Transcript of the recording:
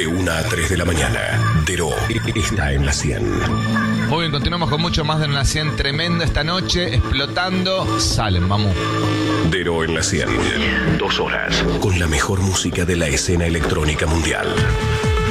De 1 a 3 de la mañana. Dero está en la 100. Muy bien, continuamos con mucho más de una 100 tremendo esta noche, explotando Salem, vamos. Dero en la 100. 2 horas con la mejor música de la escena electrónica mundial.